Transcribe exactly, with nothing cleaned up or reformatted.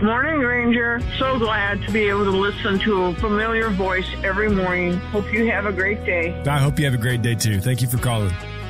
Morning, Ranger. So glad to be able to listen to a familiar voice every morning. Hope you have a great day. I hope you have a great day, too. Thank you for calling.